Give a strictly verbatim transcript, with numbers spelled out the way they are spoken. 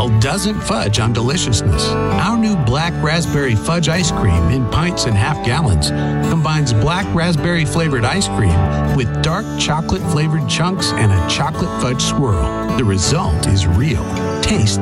swirl doesn't fudge on deliciousness. Our new black raspberry fudge ice cream in pints and half gallons combines black raspberry flavored ice cream with dark chocolate flavored chunks and a chocolate fudge swirl. The result is real. Taste